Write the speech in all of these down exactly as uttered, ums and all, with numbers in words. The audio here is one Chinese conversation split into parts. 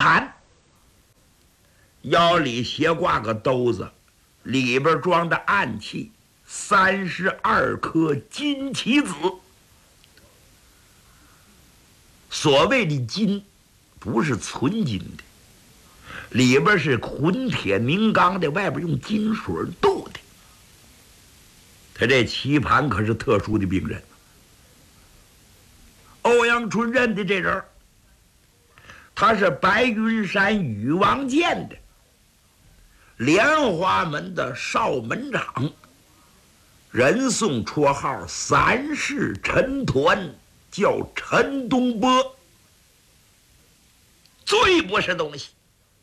盘，腰里斜挂个兜子，里边装的暗器三十二颗金棋子。所谓的金，不是纯金的，里边是混铁明钢的，外边用金水镀的。他这棋盘可是特殊的兵刃。欧阳春认的这人，他是白云山禹王剑的莲花门的少门长，人送绰号三世陈抟，叫陈东波。最不是东西。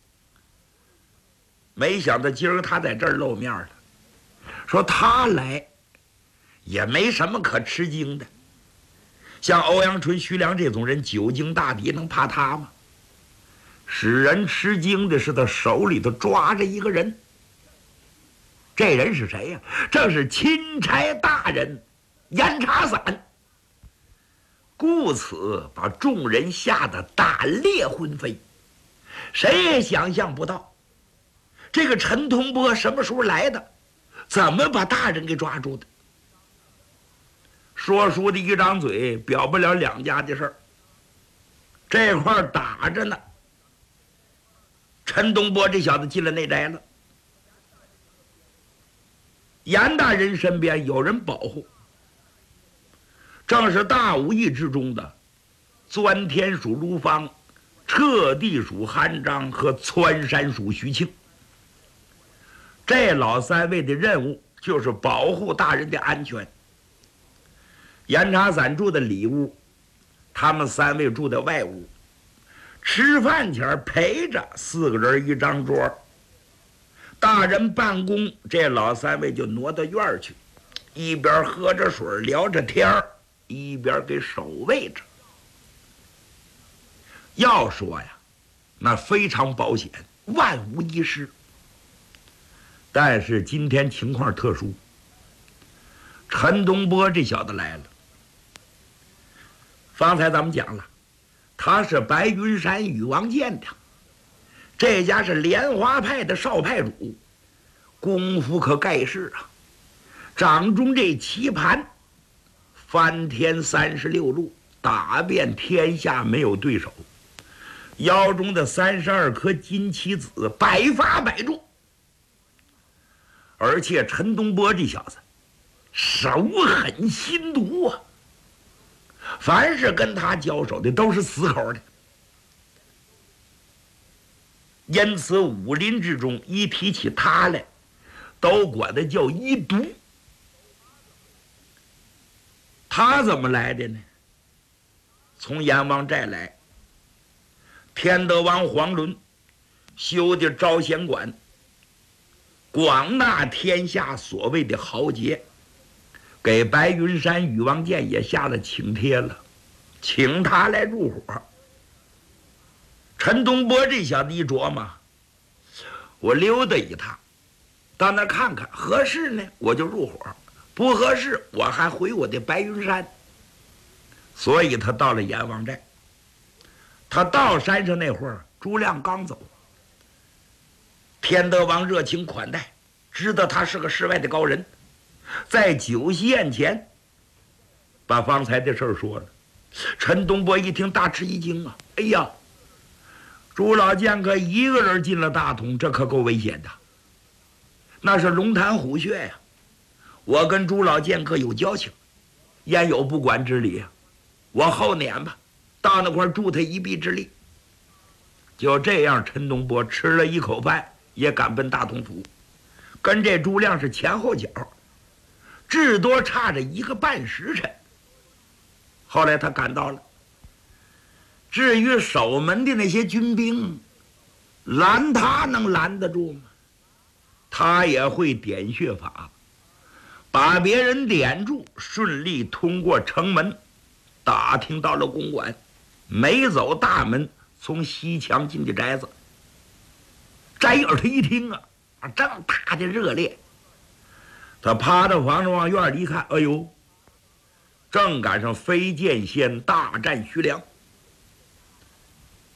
没想到今儿他在这儿露面了，说他来也没什么可吃惊的。像欧阳春、徐良这种人，久经大敌，能怕他吗？使人吃惊的是他手里头抓着一个人，这人是谁呀？正是钦差大人严查散。故此把众人吓得胆裂魂飞。谁也想象不到，这个陈同波什么时候来的，怎么把大人给抓住的？说书的一张嘴表不了两家的事儿，这块打着呢。陈东波这小子进了内宅了，严大人身边有人保护，正是大武艺之中的钻天属卢芳、彻地属韩章和窜山属徐庆。这老三位的任务就是保护大人的安全。严查散住的里屋，他们三位住在外屋。吃饭前陪着四个人一张桌，大人办公，这老三位就挪到院儿去，一边喝着水聊着天儿，一边给守卫着。要说呀，那非常保险，万无一失。但是今天情况特殊，陈东波这小子来了。方才咱们讲了，他是白云山禹王剑的，这家是莲花派的少派主，功夫可盖世啊！掌中这棋盘，翻天三十六路，打遍天下没有对手。腰中的三十二颗金棋子，百发百中。而且陈东波这小子手狠心毒啊！凡是跟他交手的都是死口的，因此武林之中一提起他来，都管他叫一毒。他怎么来的呢？从阎王寨来，天德王黄伦修的招贤馆，广纳天下所谓的豪杰，给白云山禹王剑也下了请帖了，请他来入伙。陈东波这小子一琢磨，我溜达一趟，到那看看合适呢，我就入伙；不合适，我还回我的白云山。所以他到了阎王寨。他到山上那会儿，朱亮刚走，天德王热情款待，知道他是个世外的高人，在酒席宴前把方才的事儿说了。陈东波一听大吃一惊啊！哎呀，朱老剑客一个人进了大同，这可够危险的，那是龙潭虎穴呀！我跟朱老剑客有交情，焉有不管之理啊？我后撵吧，到那块助他一臂之力。就这样，陈东波吃了一口饭，也赶奔大同府，跟这朱亮是前后脚，至多差着一个半时辰。后来他赶到了。至于守门的那些军兵，拦他能拦得住吗？他也会点穴法，把别人点住，顺利通过城门，打听到了公馆，没走大门，从西墙进的宅子。摘耳他一听啊，正打的热烈，他趴到房子往院里一看，哎呦，正赶上飞剑仙大战徐良。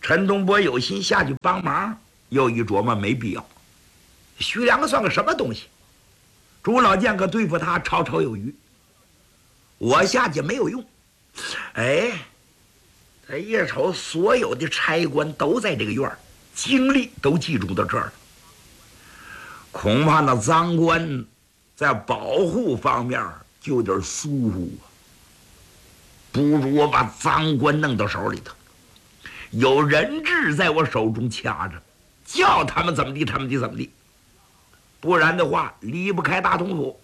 陈东坡有心下去帮忙，又一琢磨没必要。徐良算个什么东西？朱老剑客对付他绰绰有余，我下去没有用。哎，他一瞅，所有的差官都在这个院儿，精力都集中到这儿了。恐怕那赃官在保护方面就有点疏忽啊。不如我把赃官弄到手里头，有人质在我手中掐着，叫他们怎么地他们地怎么地，不然的话离不开大同府。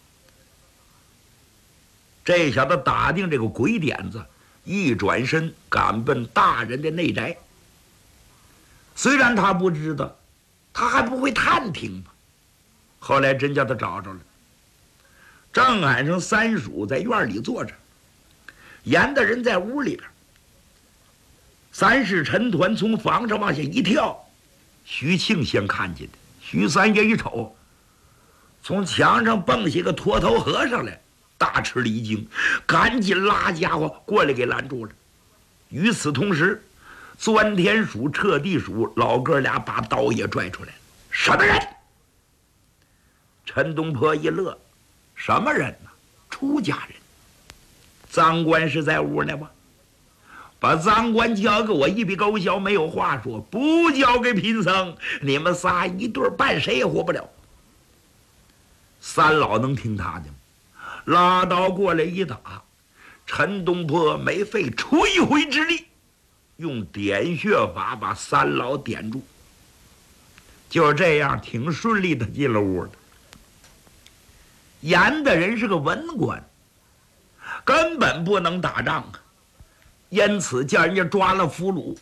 这小子打定这个鬼点子，一转身赶奔大人的内宅。虽然他不知道，他还不会探听嘛。后来真叫他找着了，正赶上三叔在院里坐着，严大人在屋里边。三世陈团从房上往下一跳，徐庆先看见的。徐三爷一瞅，从墙上蹦下个脱头和尚来，大吃了一惊，赶紧拉家伙过来给拦住了。与此同时，钻天鼠、彻地鼠老哥俩把刀也拽出来了。什么人？陈东坡一乐，什么人呢？出家人。赃官是在屋呢吗？把赃官交给我一笔勾销，没有话说；不交给贫僧，你们仨一对半谁也活不了。三老能听他的吗？拉刀过来一打，陈东坡没费吹灰之力，用点穴法把三老点住。就这样，挺顺利的进了屋的。严大人是个文官，根本不能打仗啊，因此叫人家抓了俘虏。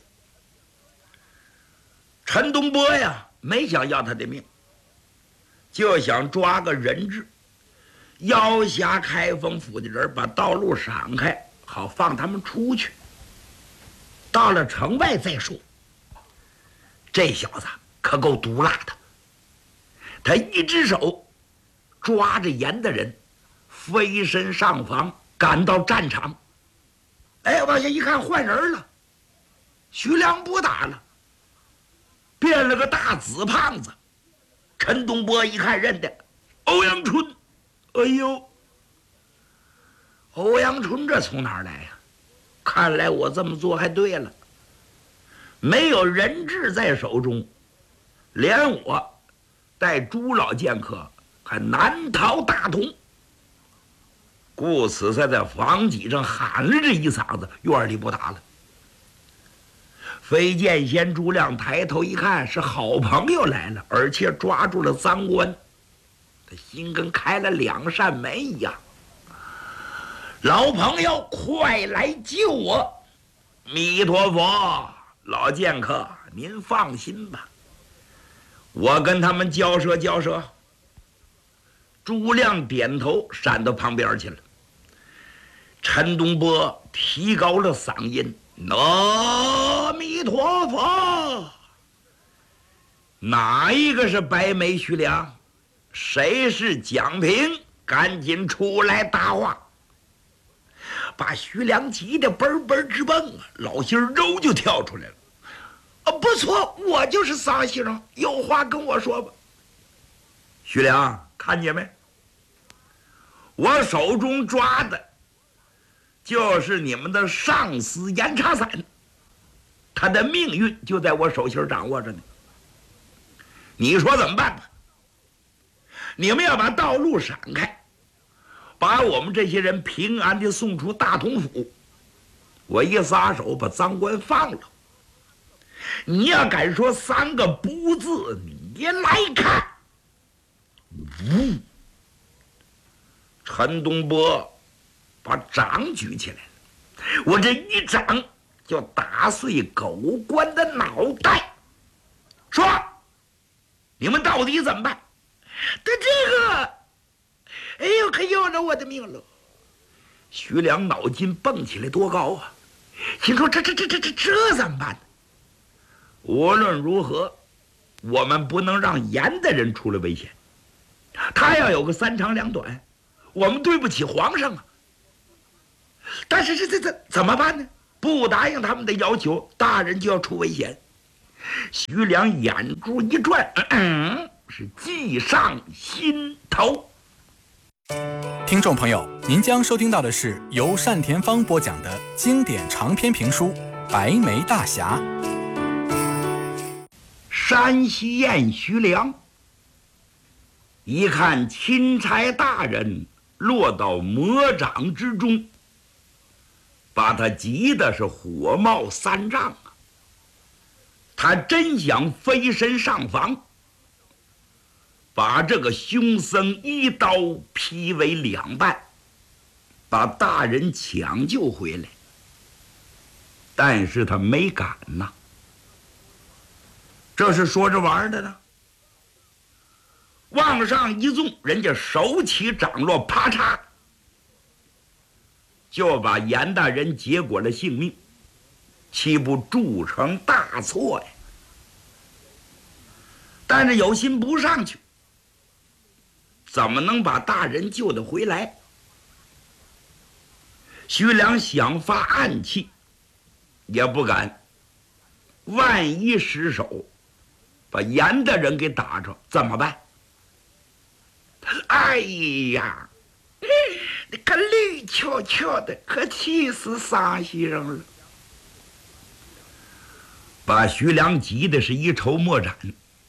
陈东坡呀，没想要他的命，就想抓个人质，要挟开封府的人，把道路闪开，好放他们出去。到了城外再说。这小子可够毒辣的，他一只手抓着严的人，飞身上房，赶到战场。哎，往下一看，换人了，徐良不打了，变了个大紫胖子。陈东坡一看认得，欧阳春。哎呦，欧阳春这从哪儿来呀？看来我这么做还对了。没有人质在手中，连我带朱老剑客还难逃大同。故此才在房脊上喊了这一嗓子，院里不打了。飞剑仙朱亮抬头一看，是好朋友来了，而且抓住了赃官，他心跟开了两扇门一样。老朋友，快来救我！弥陀佛，老剑客，您放心吧，我跟他们交涉交涉。朱亮点头，闪到旁边去了。陈东坡提高了嗓音：“阿弥陀佛！哪一个是白眉徐良？谁是蒋平？赶紧出来答话！”把徐良急得嘣嘣直蹦啊，老心肉就跳出来了。啊，不错，我就是仨星，有话跟我说吧。徐良，看见没？我手中抓的就是你们的上司严查散，他的命运就在我手心掌握着呢。你说怎么办吧？你们要把道路闪开，把我们这些人平安地送出大同府，我一撒手把赃官放了。你要敢说三个不字，你来看！呜！陈东坡把掌举起来了，我这一掌就打碎狗官的脑袋。说，你们到底怎么办？他这个，哎呦，可要了我的命了！徐良脑筋蹦起来多高啊！心说这这这这这这怎么办呢？无论如何，我们不能让严的人出了危险。他要有个三长两短，我们对不起皇上啊。但是这这这怎么办呢？ 不答应他们的要求，大人就要出危险。徐良眼珠一转，嗯，是计上心头。 听众朋友，您将收听到的是由单田芳播讲的经典长篇评书《白眉大侠》。 山西宴徐良，一看钦差大人落到魔掌之中，把他急的是火冒三丈啊！他真想飞身上房，把这个凶僧一刀劈为两半，把大人抢救回来。但是他没敢呐，这是说着玩的呢。往上一纵，人家手起掌落，啪嚓，就把严大人结果了性命，岂不铸成大错呀？但是有心不上去，怎么能把大人救得回来？徐良想发暗器，也不敢，万一失手，把严大人给打着怎么办？哎呀，你个绿翘翘的，可气死山西人了！把徐良急的是一筹莫展。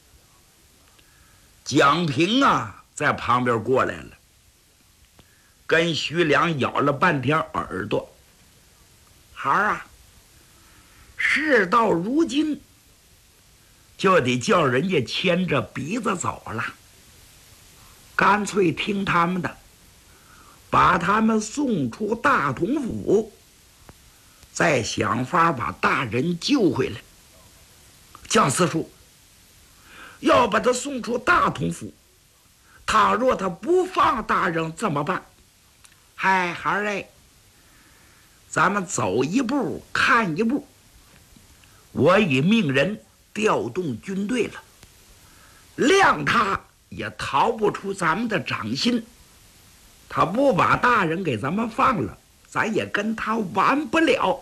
蒋平啊，在旁边过来了，跟徐良咬了半天耳朵。孩儿啊，事到如今，就得叫人家牵着鼻子走了。干脆听他们的，把他们送出大同府，再想法把大人救回来。蒋四叔，要把他送出大同府，倘若他不放大人怎么办？嗨，孩儿哎，咱们走一步看一步。我已命人调动军队了，谅他也逃不出咱们的掌心。他不把大人给咱们放了，咱也跟他玩不了。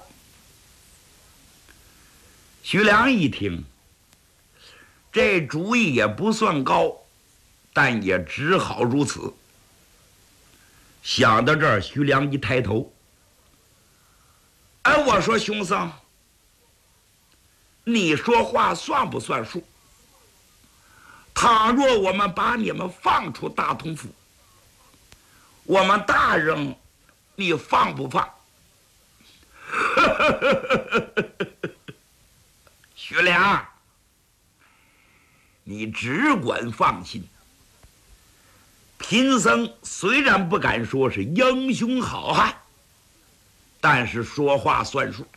徐良一听，这主意也不算高，但也只好如此。想到这儿，徐良一抬头，哎，我说兄僧，你说话算不算数？倘若我们把你们放出大同府，我们大人你放不放？徐良，你只管放心。贫僧虽然不敢说是英雄好汉，但是说话算数。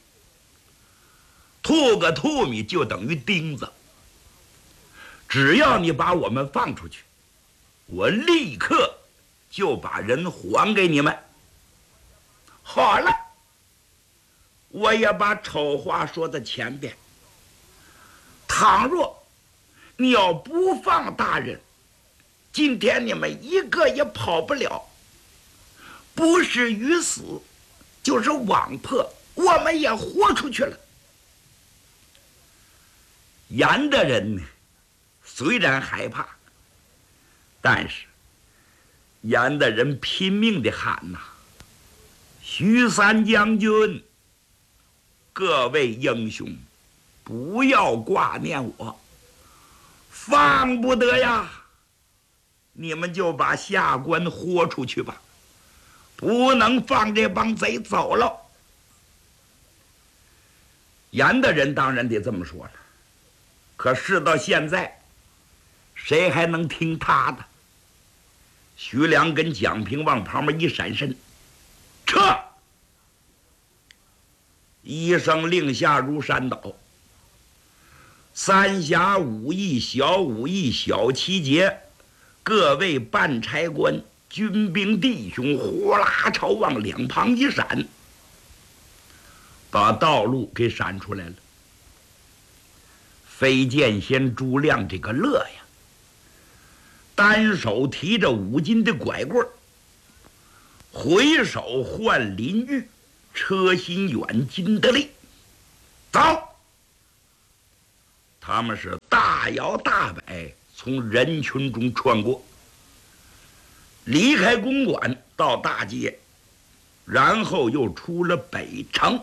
吐个吐米就等于钉子，只要你把我们放出去，我立刻就把人还给你们。好了，我也把丑话说在前边。倘若你要不放大人，今天你们一个也跑不了，不是鱼死就是网破，我们也豁出去了。严的人呢，虽然害怕，但是严的人拼命的喊呐：“徐三将军，各位英雄，不要挂念我，放不得呀！你们就把下官豁出去吧，不能放这帮贼走了。”严的人当然得这么说了，可事到现在，谁还能听他的？徐良跟蒋平往旁边一闪身，撤！一声令下如山倒。三峡五义、小五义、小七节，各位办差官、军兵弟兄，呼啦朝往两旁一闪，把道路给闪出来了。飞剑仙朱亮这个乐呀，单手提着五斤的拐棍，回手唤林玉， 车心远，金德利，走！他们是大摇大摆从人群中穿过，离开公馆到大街，然后又出了北城。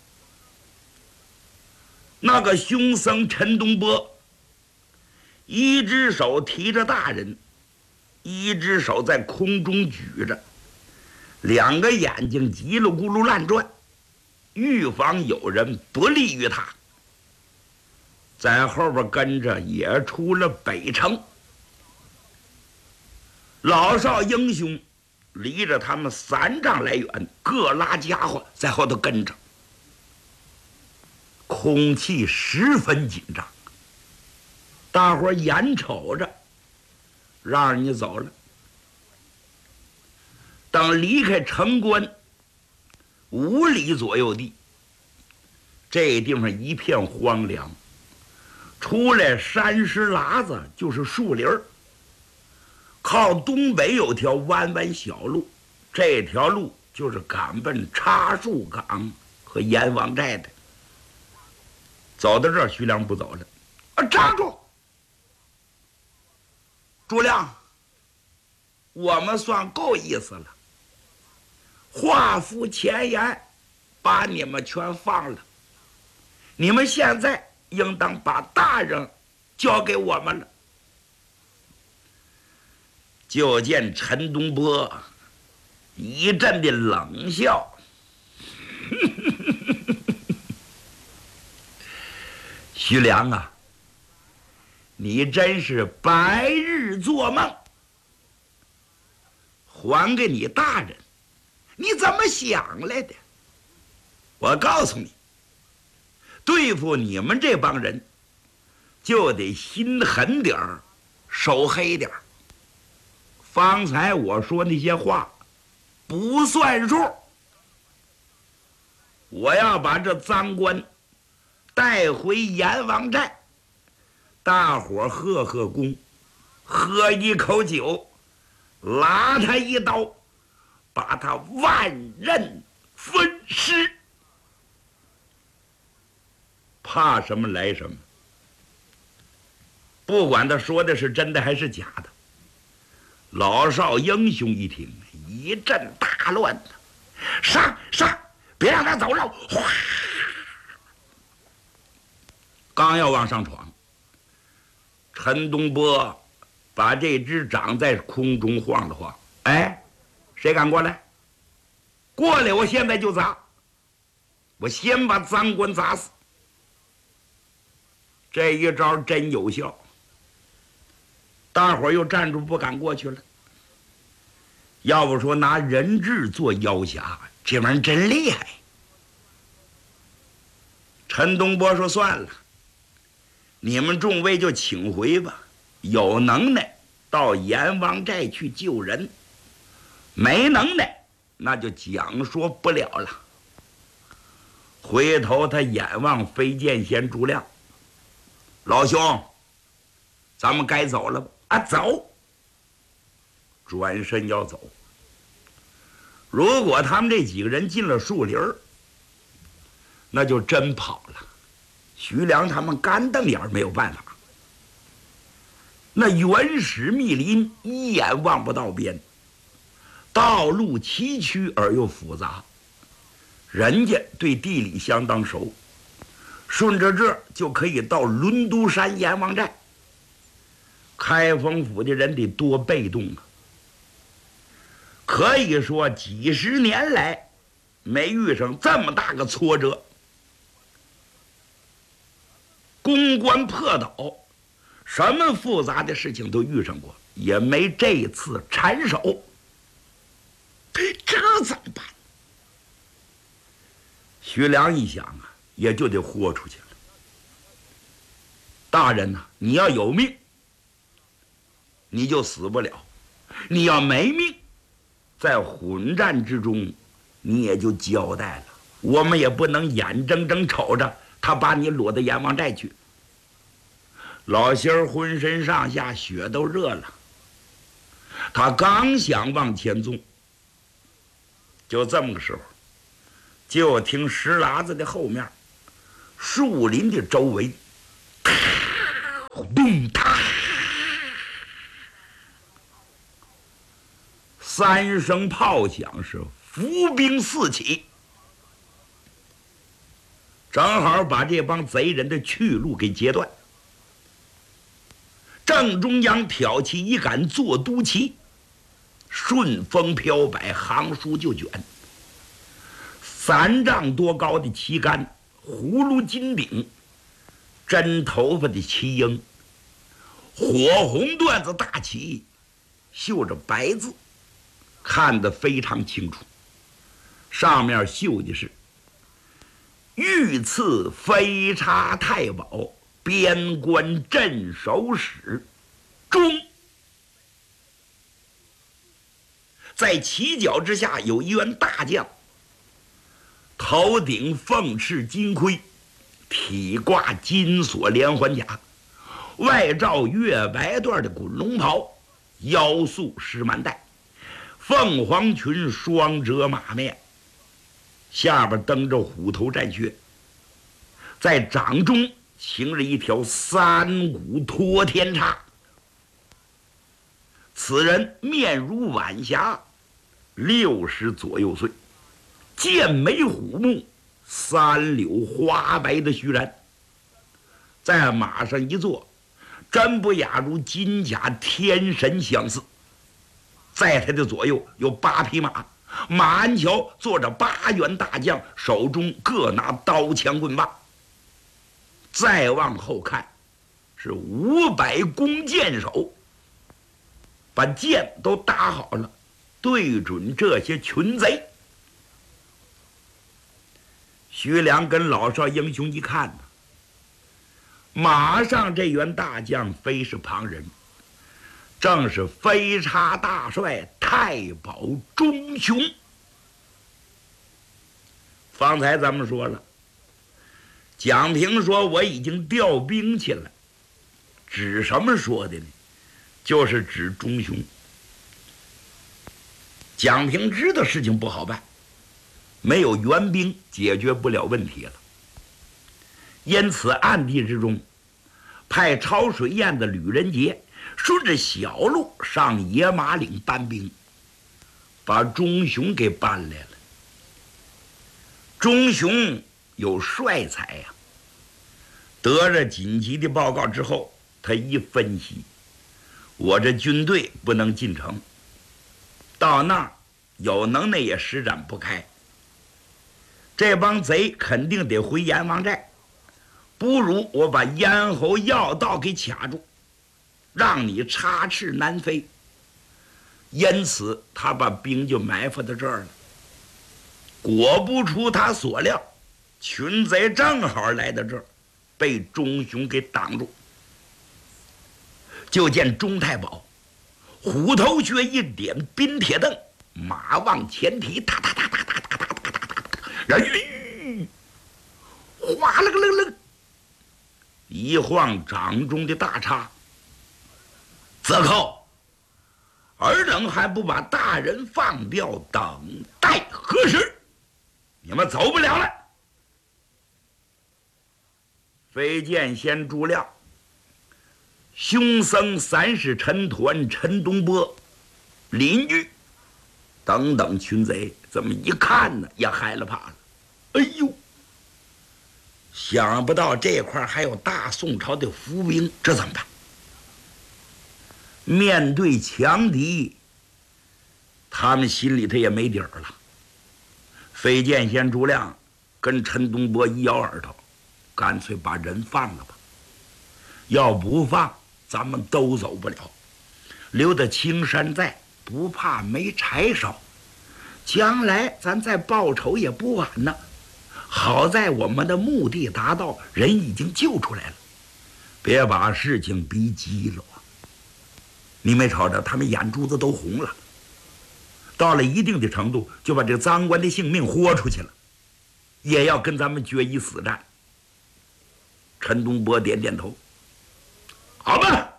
那个凶僧陈东波，一只手提着大人，一只手在空中举着，两个眼睛叽里咕噜乱转，预防有人不利于他。在后边跟着也出了北城。老少英雄离着他们三丈来远，各拉家伙在后头跟着，空气十分紧张。大伙儿眼瞅着让人家走了，等离开城关五里左右地，这地方一片荒凉，出来山石喇子就是树林儿。靠东北有条弯弯小路，这条路就是赶奔插树岗和阎王寨的。走到这儿，徐良不走了。啊，站住！朱亮，我们算够意思了。话付前言，把你们全放了。你们现在应当把大人交给我们了。就见陈东波一阵的冷笑，徐良啊，你真是白日做梦。还给你大人，你怎么想来的？我告诉你，对付你们这帮人，就得心狠点儿，手黑点儿。方才我说那些话不算数，我要把这赃官带回阎王寨，大伙儿贺贺功，喝一口酒，拉他一刀，把他万刃分尸。怕什么来什么，不管他说的是真的还是假的。老少英雄一听，一阵大乱的，杀杀！别让他走了！哗！刚要往上闯，陈东波把这只掌在空中晃了晃。哎，谁敢过来？过来！我现在就砸！我先把赃官砸死。这一招真有效。大伙儿又站住不敢过去了。要不说拿人质做要挟，这玩意儿真厉害。陈东波说：“算了，你们众位就请回吧。有能耐到阎王寨去救人，没能耐那就讲说不了了。”回头他眼望飞剑仙朱亮：“老兄，咱们该走了吧？”啊，走！转身要走。如果他们这几个人进了树林儿，那就真跑了。徐良他们干瞪眼没有办法。那原始密林一眼望不到边，道路崎岖而又复杂，人家对地理相当熟，顺着这就可以到轮都山阎王寨。开封府的人得多被动啊！可以说几十年来没遇上这么大个挫折，公关破岛，什么复杂的事情都遇上过，也没这次缠手。这怎么办？徐良一想啊，也就得豁出去了。大人呐、啊，你要有命，你就死不了；你要没命，在混战之中，你也就交代了。我们也不能眼睁睁瞅着他把你裸到阎王寨去。老仙儿浑身上下血都热了，他刚想往前纵，就这么个时候， 就听石喇子的后面，树林的周围，咚嗒，三声炮响，是伏兵四起，正好把这帮贼人的去路给截断。正中央挑起一杆坐都旗，顺风飘摆，行书就卷。三丈多高的旗杆，葫芦金顶，真头发的旗缨，火红缎子大旗，绣着白字，看得非常清楚。上面绣的是御赐飞叉太保，边关镇守使钟。在旗角之下有一员大将，头顶凤翅金盔，体挂金锁连环甲，外罩月白缎的滚龙袍，腰束石蛮带，凤凰裙双折马面，下边蹬着虎头战靴，在掌中擎着一条三股托天叉。此人面如晚霞，六十左右岁，剑眉虎目，三绺花白的须髯，在马上一坐，真不亚如金甲天神相似。在他的左右有八匹马，马鞍桥坐着八员大将，手中各拿刀枪棍棒。再往后看，是五百弓箭手，把箭都搭好了，对准这些群贼。徐良跟老少英雄一看呢，马上这员大将非是旁人，正是飞叉大帅太保钟雄。方才咱们说了，蒋平说我已经调兵去了，指什么说的呢？就是指钟雄。蒋平知道事情不好办，没有援兵解决不了问题了，因此暗地之中派抄水雁的吕仁杰顺着小路上野马岭搬兵，把钟雄给搬来了。钟雄有帅才呀、啊，得着紧急的报告之后，他一分析，我这军队不能进城，到那儿有能耐也施展不开，这帮贼肯定得回阎王寨，不如我把咽喉要道给卡住，让你插翅难飞。因此他把兵就埋伏到这儿了。果不出他所料，群贼正好来到这儿，被钟雄给挡住。就见钟太保虎头靴一点，冰铁蹬，马往前提，哒哒哒哒哒哒哒哒哒哒，然后哗啦个楞楞，一晃掌中的大叉。泽寇，尔等还不把大人放掉，等待何时？你们走不了了。飞剑仙朱亮、凶僧三世陈抟、陈东波、邻居等等群贼，这么一看呢，也害了怕了。哎呦，想不到这块还有大宋朝的伏兵，这怎么办？面对强敌，他们心里头也没底儿了。飞剑仙朱亮跟陈东波一摇耳朵，干脆把人放了吧。要不放，咱们都走不了。留得青山在，不怕没柴烧。将来咱再报仇也不晚呢。好在我们的目的达到，人已经救出来了，别把事情逼急了。你没瞅着他们眼珠子都红了，到了一定的程度，就把这个赃官的性命豁出去了，也要跟咱们决一死战。陈东波点点头，好吧，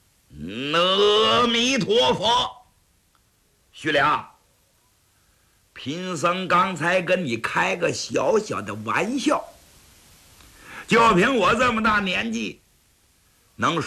阿弥陀佛。徐良， 贫僧刚才跟你开个小小的玩笑，就凭我这么大年纪，能